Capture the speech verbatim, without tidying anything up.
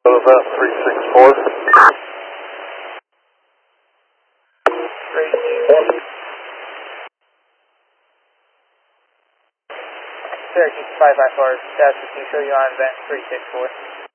Event three six four. Syracuse five five four, Dallas, can you show you on event three six four?